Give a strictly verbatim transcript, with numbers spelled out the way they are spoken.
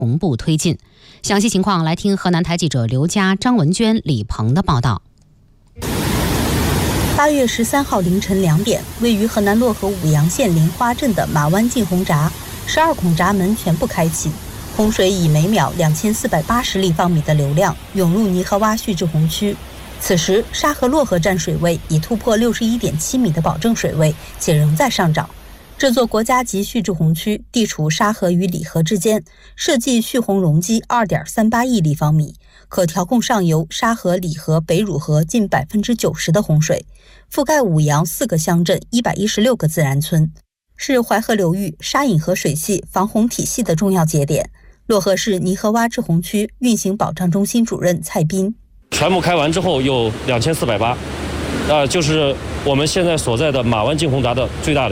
同步推进。详细情况来听河南台记者刘佳、张文娟、李鹏的报道。 八月十三号凌晨两点，位于河南漯河舞阳县林花镇的马湾进洪闸十二孔闸门全部开启，洪水以每秒两千四百八十立方米的流量涌入泥河洼蓄滞洪区。此时，沙河漯河站水位已突破六十一点七米的保证水位，且仍在上涨。这座国家级蓄滞洪区地处沙河与里河之间，设计蓄洪容积 二点三八亿立方米，可调控上游沙河、里河、北汝河近 百分之九十 的洪水，覆盖舞阳四个乡镇一百一十六个自然村，是淮河流域沙引河水系防洪体系的重要节点。漯河市泥河洼滞洪区运行保障中心主任蔡斌： 全部开完之后有两千四百八，呃，就是我们现在所在的马湾进洪闸的最大流